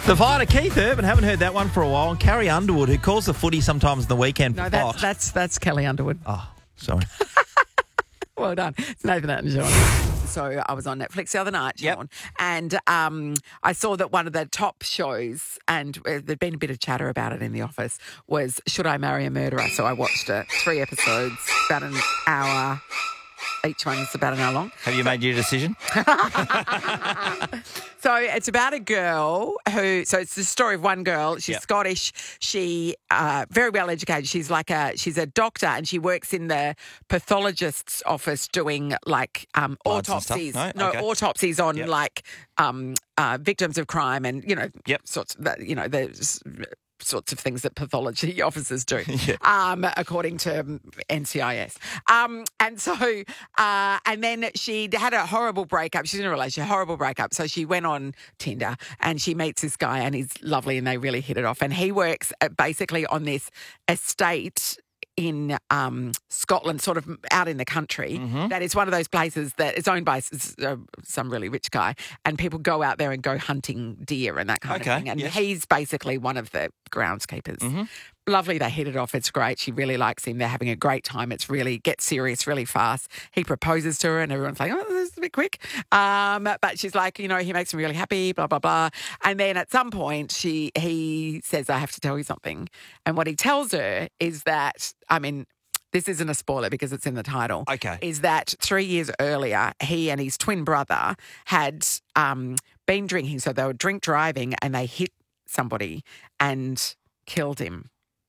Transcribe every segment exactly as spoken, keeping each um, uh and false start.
The fire to Keith Urban, haven't heard that one for a while. And Carrie Underwood, who calls the footy sometimes on the weekend. No, pot. that, that's that's Kelly Underwood. Oh, sorry. Well done. It's Nathan Atton, Sean. So I was on Netflix the other night, Yep. Sean, and um, I saw that one of the top shows, and uh, there'd been a bit of chatter about it in the office, was Should I Marry a Murderer? So I watched it. Three episodes, about an hour. Each one's about an hour long. Have you made your decision? So it's about a girl who, so it's the story of one girl. She's Yep. Scottish. She, uh, very well educated. She's like a, she's a doctor and she works in the pathologist's office doing like um, Bloods and stuff? autopsies. No? No, Okay. autopsies on Yep. like um, uh, victims of crime and, you know, Yep. sorts of, that, you know, the sorts of things that pathology officers do, Yeah. um, according to um, N C I S. Um, and so, uh, and then she had a horrible breakup. She's in a relationship, horrible breakup. So she went on Tinder and she meets this guy and he's lovely and they really hit it off. And he works at, basically on this estate in um, Scotland, sort of out in the country. Mm-hmm. That is one of those places that is owned by s- uh, some really rich guy, and people go out there and go hunting deer and that kind Okay, of thing. And yes. he's basically one of the groundskeepers. Mm-hmm. Lovely, they hit it off. It's great. She really likes him. They're having a great time. It's really gets serious really fast. He proposes to her, and everyone's like, "Oh, this is a bit quick." Um, but she's like, you know, he makes me really happy. Blah blah blah. And then at some point, she he says, "I have to tell you something." And what he tells her is that, I mean, this isn't a spoiler because it's in the title. Okay. Is that three years earlier, he and his twin brother had um, been drinking. So they were drink driving, and they hit somebody and killed him.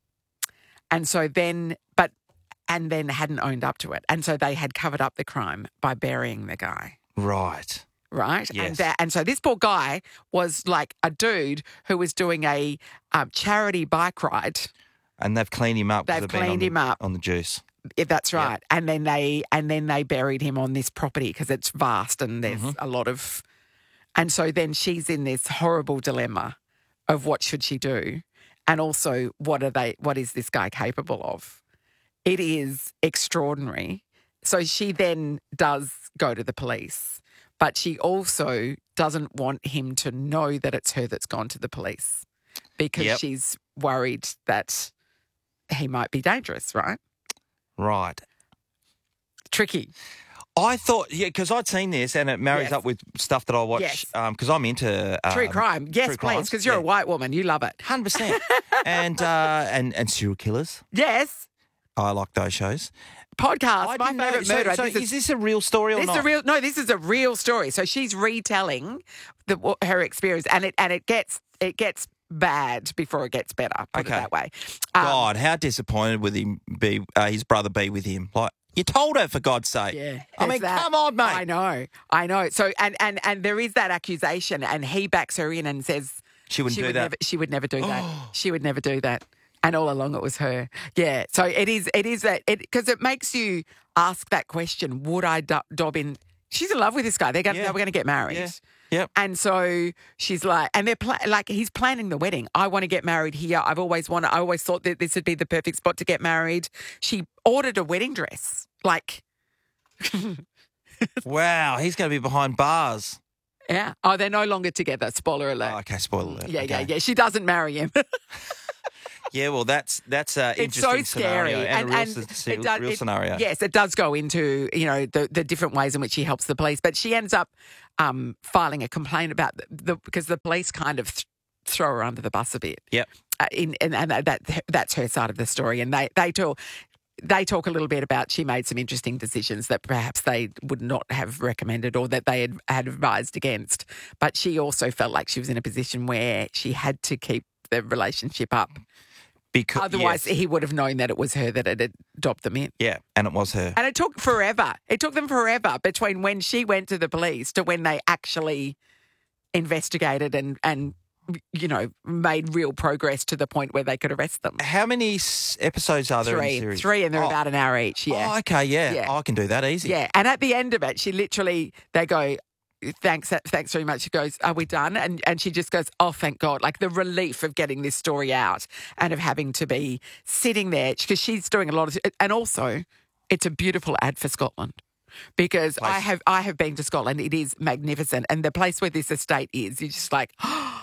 And so then, but, and then hadn't owned up to it. And so they had covered up the crime by burying the guy. Right. Right. Yes. And, that, and so this poor guy was like a dude who was doing a um, charity bike ride. And they've cleaned him up. 'cause They've been on cleaned the- him up. on the juice. Yeah, that's Yep. right. And then they and then they buried him on this property because it's vast and there's Mm-hmm. a lot of. And so then she's in this horrible dilemma of what should she do, and also what are they? What is this guy capable of? It is extraordinary. So she then does go to the police, but she also doesn't want him to know that it's her that's gone to the police because Yep. she's worried that he might be dangerous, right? Right. Tricky. I thought, yeah, because I'd seen this and it marries Yes. up with stuff that I watch Yes. because I'm into um, True crime. Yes, true please, crimes. because you're Yeah. a white woman. You love it. one hundred percent. and, uh, and and serial killers. Yes. I like those shows. Podcast. I My didn't know- favourite so, murder. So, this is, is, this a real story or this is not? a real no, this is a real story. So she's retelling the, what- her experience and it and it gets it gets bad before it gets better. Put Okay. it that way. Um, God, how disappointed would him be? Uh, his brother be with him? Like you told her for God's sake. Yeah. I mean, there's that. come on, mate. I know. I know. So and and and there is that accusation and he backs her in and says She wouldn't she do would that. Never, she would never do that. She would never do that. And all along it was her. Yeah. So it is. It is that. It because it makes you ask that question. Would I do, dob in? She's in love with this guy. They're going. Yeah. They were going to get married. Yeah. Yep. And so she's like, and they're pla- like, he's planning the wedding. I want to get married here. I've always wanted. I always thought that this would be the perfect spot to get married. She ordered a wedding dress. Like, Wow, he's going to be behind bars. yeah. Oh, they're no longer together. Spoiler alert. Oh, okay, spoiler alert. Yeah, yeah, Okay. yeah. She doesn't marry him. Yeah, well, that's that's an It's so interesting scary, scenario and, a real, s- it does- real it- scenario. Yes, it does go into you know the the different ways in which he helps the police, but she ends up um, filing a complaint about the, the because the police kind of th- throw her under the bus a bit. Yep. Uh, in and, and that that's her side of the story, and they they talk. They talk a little bit about she made some interesting decisions that perhaps they would not have recommended or that they had, had advised against. But she also felt like she was in a position where she had to keep the relationship up. Because Otherwise, yes. he would have known that it was her that had dobbed them in. Yeah, and it was her. And it took forever. It took them forever between when she went to the police to when they actually investigated and, and you know, made real progress to the point where they could arrest them. How many s- episodes are there in the Three. series? Three, and they're Oh. about an hour each, yeah. Oh, okay, yeah. Yeah. I can do that easy. Yeah. And at the end of it, she literally, they go, thanks, thanks very much. She goes, are we done? And and she just goes, oh, thank God. Like the relief of getting this story out and of having to be sitting there because she's doing a lot of, and also it's a beautiful ad for Scotland. Because I Place. have I have been to Scotland. It is magnificent. And the place where this estate is, you're just like,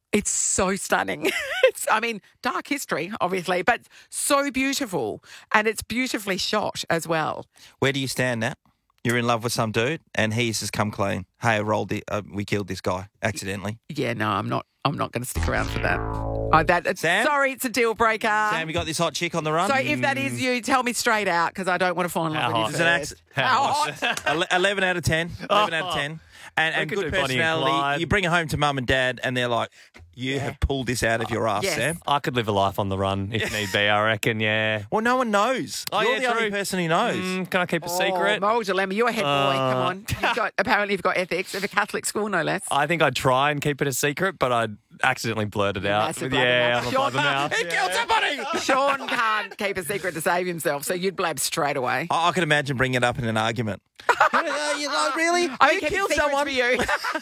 It's so stunning. It's, I mean, dark history, obviously, but so beautiful. And it's beautifully shot as well. Where do you stand now? You're in love with some dude, and he's just come clean. Hey, I rolled the, uh, we killed this guy accidentally. Yeah, no, I'm not. I'm not going to stick around for that. Oh, that. Sam? Sorry, it's a deal breaker. Sam, you got this hot chick on the run? So if that is you, tell me straight out because I don't want to fall in love How with you. It's an first. acc- How hot? Ele- eleven out of ten. eleven out of ten. And, and could good do Bonnie and personality. Clyde. You bring it home to mum and dad, and they're like, you have pulled this out of your ass, Yes. Sam. I could live a life on the run if need be, I reckon, yeah. Well, no one knows. Oh, You're yeah, the only true. person who knows. Mm, can I keep a Oh, secret? moral dilemma. You're a head boy. Come Uh, on. You've got, apparently you've got ethics of a Catholic school, no less. I think I'd try and keep it a secret, but I'd accidentally blurt it out. Massive Yeah, I'm blabbermouth. a blabbermouth. He killed somebody! Sean can't keep a secret to save himself, so you'd blab straight away. I, I could imagine bringing it up in an argument. you, know, you like, really? I you keep killed secrets someone? for you.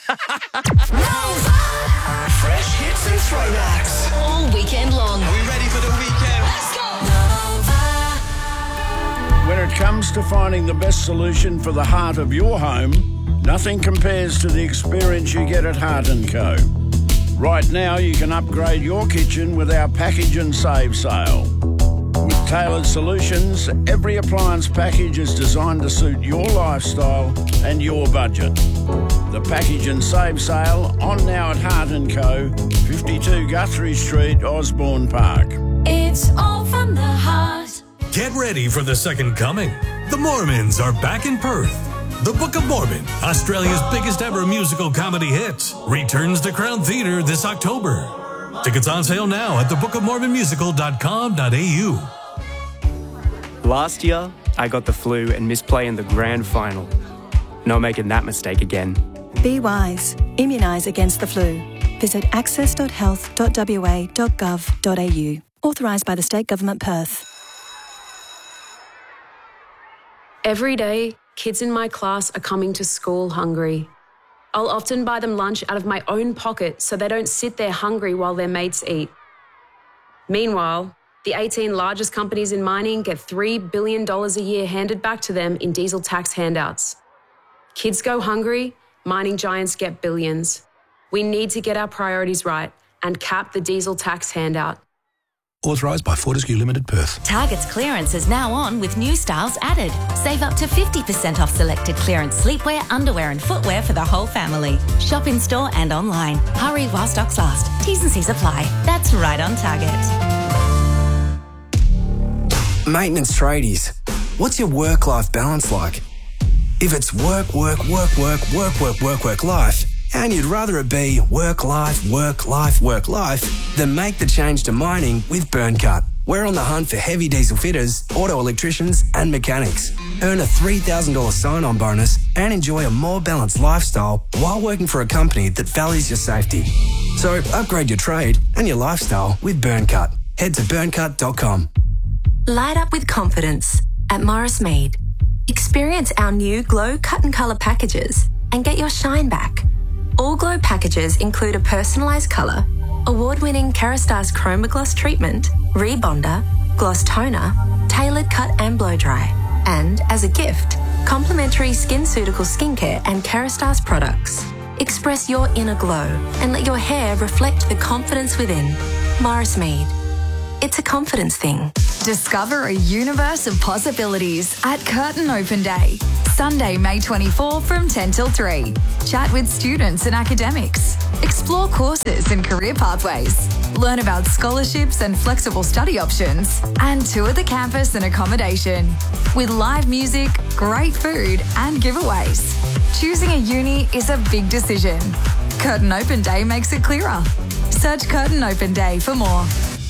Fresh hits and throwbacks. All weekend long. Are we ready for the weekend? Let's go. When it comes to finding the best solution for the heart of your home, nothing compares to the experience you get at Heart and Co. Right now, you can upgrade your kitchen with our package and save sale. With tailored solutions, every appliance package is designed to suit your lifestyle and your budget. The package and save sale on now at Heart and Co, fifty-two Guthrie Street, Osborne Park. It's all from the heart. Get ready for the second coming. The Mormons are back in Perth. The Book of Mormon, Australia's biggest ever musical comedy hit, returns to Crown Theatre this October. Tickets on sale now at the book of mormon musical dot com dot a u. Last year, I got the flu and missed play in the grand final. Not making that mistake again. Be wise. Immunise against the flu. Visit access dot health dot w a dot gov dot a u. Authorised by the State Government Perth. Every day, kids in my class are coming to school hungry. I'll often buy them lunch out of my own pocket so they don't sit there hungry while their mates eat. Meanwhile, the eighteen largest companies in mining get three billion dollars a year handed back to them in diesel tax handouts. Kids go hungry, mining giants get billions. We need to get our priorities right and cap the diesel tax handout. Authorised by Fortescue Limited, Perth. Target's clearance is now on with new styles added. Save up to fifty percent off selected clearance sleepwear, underwear and footwear for the whole family. Shop in store and online. Hurry while stocks last. T's and C's apply. That's right on Target. Maintenance tradies. What's your work-life balance like? If it's work, work, work, work, work, work, work, work, life, and you'd rather it be work, life, work, life, work, life, then make the change to mining with BurnCut. We're on the hunt for heavy diesel fitters, auto electricians, and mechanics. Earn a three thousand dollars sign-on bonus and enjoy a more balanced lifestyle while working for a company that values your safety. So upgrade your trade and your lifestyle with BurnCut. Head to burn cut dot com. Light up with confidence at Morris Mead. Experience our new Glow Cut and Colour packages and get your shine back. All Glow packages include a personalised colour, award-winning Kerastase Chroma Gloss treatment, rebonder, gloss toner, tailored cut and blow dry, and, as a gift, complimentary SkinCeutical skincare and Kerastase products. Express your inner glow and let your hair reflect the confidence within. Morris Mead. It's a confidence thing. Discover a universe of possibilities at Curtin Open Day. Sunday, May twenty-fourth from ten till three. Chat with students and academics. Explore courses and career pathways. Learn about scholarships and flexible study options. And tour the campus and accommodation. With live music, great food and giveaways. Choosing a uni is a big decision. Curtin Open Day makes it clearer. Search Curtin Open Day for more.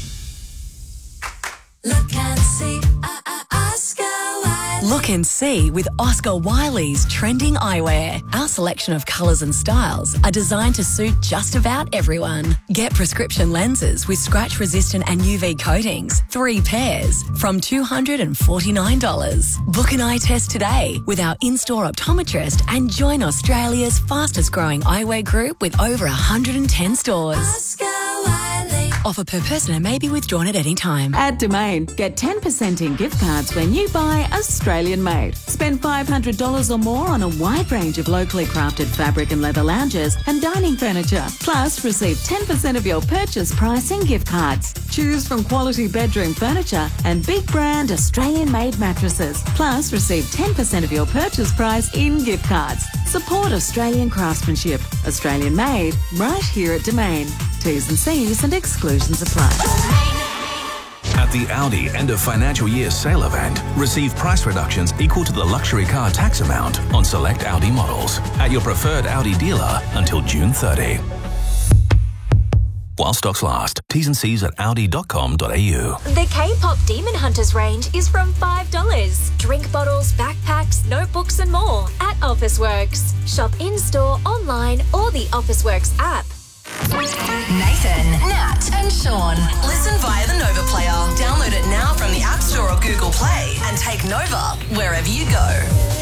Look and see, uh, uh, Oscar Wiley. Look and see with Oscar Wiley's trending eyewear. Our selection of colours and styles are designed to suit just about everyone. Get prescription lenses with scratch-resistant and U V coatings, three pairs, from two hundred forty-nine dollars. Book an eye test today with our in-store optometrist and join Australia's fastest-growing eyewear group with over one hundred ten stores. Oscar Wiley. Offer per person and may be withdrawn at any time. At Domain, get ten percent in gift cards when you buy Australian made. Spend five hundred dollars or more on a wide range of locally crafted fabric and leather lounges and dining furniture. Plus, receive ten percent of your purchase price in gift cards. Choose from quality bedroom furniture and big brand Australian made mattresses. Plus, receive ten percent of your purchase price in gift cards. Support Australian craftsmanship. Australian made, right here at Domain. T's and C's and exclusions apply. At the Audi end of financial year sale event, receive price reductions equal to the luxury car tax amount on select Audi models at your preferred Audi dealer until June thirtieth. While stocks last. T's and C's at audi dot com dot a u. The K-pop Demon Hunters range is from five dollars. Drink bottles, backpacks, notebooks and more at Officeworks. Shop in-store, online or the Officeworks app. Nathan, Nat and Sean. Listen via the Nova Player. Download it now from the App Store or Google Play and take Nova wherever you go.